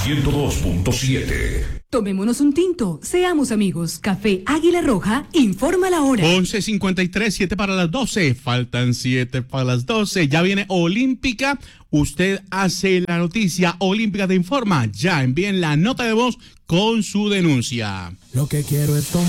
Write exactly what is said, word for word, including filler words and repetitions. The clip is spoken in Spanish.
ciento dos punto siete. Tomémonos un tinto, seamos amigos. Café Águila Roja, informa la hora. once cincuenta y tres, siete para las doce. Faltan siete para las doce. Ya viene Olímpica. Usted hace la noticia. Olímpica te informa. Ya envíen la nota de voz con su denuncia. Lo que quiero es tomar.